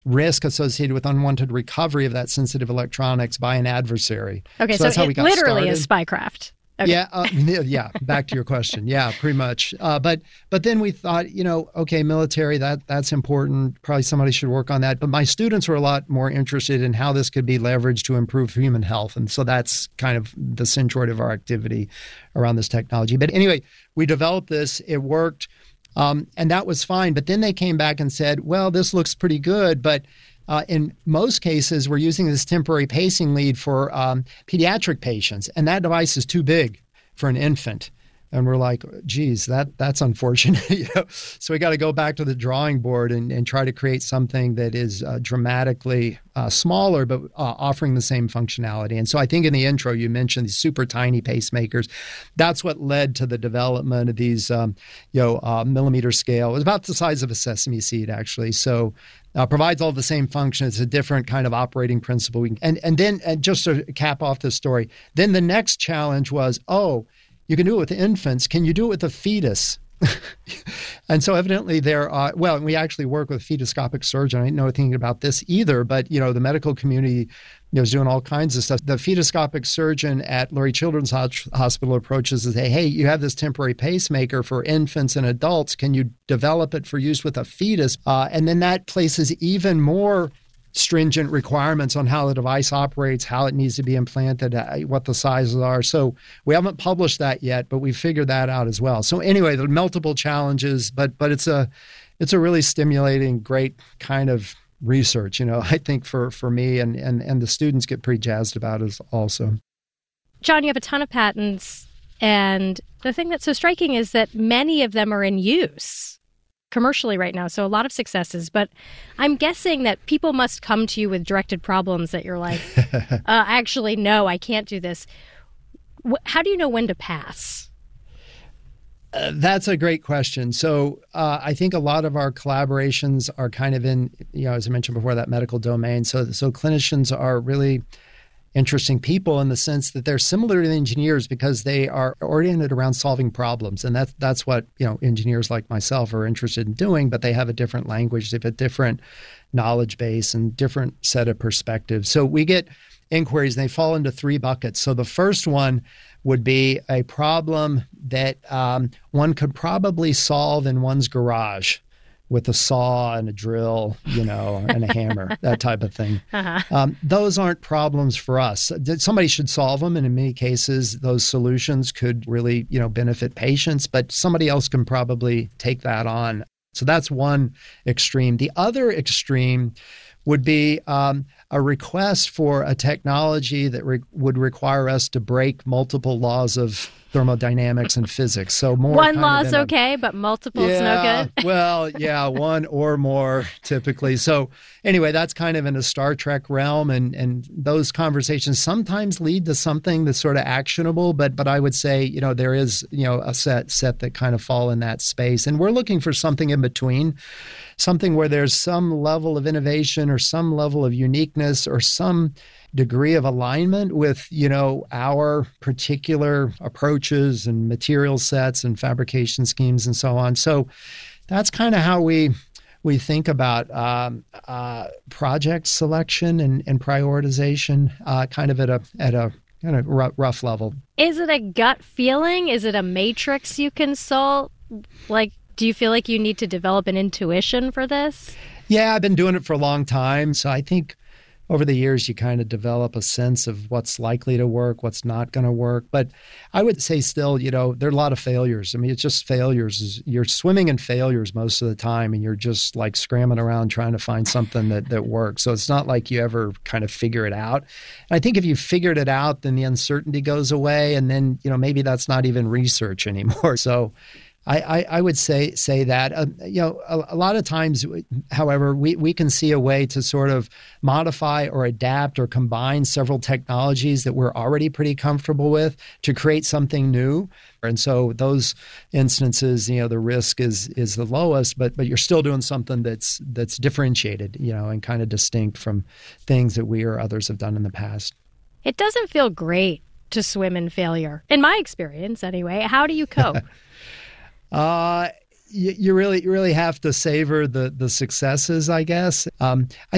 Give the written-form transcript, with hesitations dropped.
risk associated with unwanted recovery of that sensitive electronics by an adversary. Okay, so that's how we got literally started. is spycraft. Okay. Yeah, back to your question. Yeah, pretty much. But then we thought, okay, military, that's important. Probably somebody should work on that. But my students were a lot more interested in how this could be leveraged to improve human health. And so that's kind of the centroid of our activity around this technology. But anyway, we developed this. It worked. And that was fine. But then they came back and said, well, this looks pretty good, but in most cases, we're using this temporary pacing lead for pediatric patients, and that device is too big for an infant. And we're like, geez, that's unfortunate. So we got to go back to the drawing board and try to create something that is dramatically smaller, but offering the same functionality. And so I think in the intro, you mentioned these super tiny pacemakers. That's what led to the development of these, millimeter scale. It was about the size of a sesame seed, actually. So provides all the same functions. It's a different kind of operating principle. And then just to cap off the story, then the next challenge was, you can do it with infants. Can you do it with a fetus? And so evidently there are, we actually work with a fetoscopic surgeon. I didn't know anything about this either, but, the medical community is doing all kinds of stuff. The fetoscopic surgeon at Lurie Children's Hospital approaches and say, hey, you have this temporary pacemaker for infants and adults. Can you develop it for use with a fetus? And then that places even more stringent requirements on how the device operates, how it needs to be implanted, what the sizes are. So we haven't published that yet, but we figured that out as well. So anyway, there are multiple challenges, but it's a really stimulating, great kind of research, I think for me and the students get pretty jazzed about it also. John, you have a ton of patents, and the thing that's so striking is that many of them are in use commercially right now, so a lot of successes. But I'm guessing that people must come to you with directed problems that you're like, actually, no, I can't do this. How do you know when to pass? That's a great question. So I think a lot of our collaborations are kind of in, as I mentioned before, that medical domain. So clinicians are really interesting people in the sense that they're similar to engineers because they are oriented around solving problems. And that's what, engineers like myself are interested in doing, but they have a different language, they have a different knowledge base and different set of perspectives. So we get inquiries and they fall into three buckets. So the first one would be a problem that one could probably solve in one's garage with a saw and a drill, and a hammer, that type of thing. Uh-huh. Those aren't problems for us. Somebody should solve them, and in many cases, those solutions could really, benefit patients, but somebody else can probably take that on. So that's one extreme. The other extreme would be a request for a technology that would require us to break multiple laws of thermodynamics and physics. So more one law is okay, but multiple is no good. Well, yeah, one or more typically. So anyway, that's kind of in a Star Trek realm, and those conversations sometimes lead to something that's sort of actionable. But I would say, there is, a set that kind of fall in that space, and we're looking for something in between, something where there's some level of innovation or some level of uniqueness or some degree of alignment with, our particular approaches and material sets and fabrication schemes and so on. So that's kind of how we think about project selection and prioritization, kind of at a kind of rough level. Is it a gut feeling? Is it a matrix you consult? Do you feel like you need to develop an intuition for this? Yeah, I've been doing it for a long time. So I think over the years, you kind of develop a sense of what's likely to work, what's not going to work. But I would say still, there are a lot of failures. I mean, it's just failures. You're swimming in failures most of the time, and you're just like scrambling around trying to find something that works. So it's not like you ever kind of figure it out. And I think if you figured it out, then the uncertainty goes away, and then, maybe that's not even research anymore. So I would say that, a lot of times, however, we can see a way to sort of modify or adapt or combine several technologies that we're already pretty comfortable with to create something new. And so those instances, the risk is the lowest, but you're still doing something that's differentiated, and kind of distinct from things that we or others have done in the past. It doesn't feel great to swim in failure, in my experience anyway. How do you cope? You really have to savor the successes, I guess. I